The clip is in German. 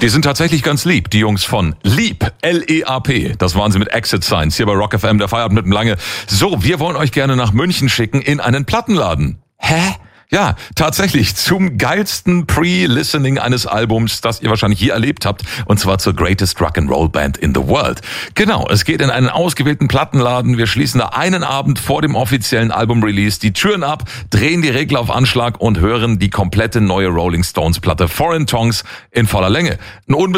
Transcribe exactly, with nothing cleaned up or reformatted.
Die sind tatsächlich ganz lieb, die Jungs von Leap, L E A P. Das waren sie mit Exit Signs hier bei Rock F M, der Feierabend mit dem Lange. So, wir wollen euch gerne nach München schicken in einen Plattenladen. Hä? Ja, tatsächlich zum geilsten Pre-Listening eines Albums, das ihr wahrscheinlich hier erlebt habt, und zwar zur Greatest Rock'n'Roll Band in the World. Genau, es geht in einen ausgewählten Plattenladen. Wir schließen da einen Abend vor dem offiziellen Album-Release die Türen ab, drehen die Regler auf Anschlag und hören die komplette neue Rolling Stones Platte Foreign Tongues in voller Länge. Ein